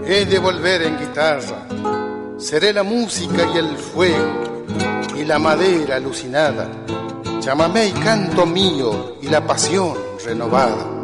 he de volver en guitarra. Seré la música y el fuego y la madera alucinada, chamamé y canto mío y la pasión renovada.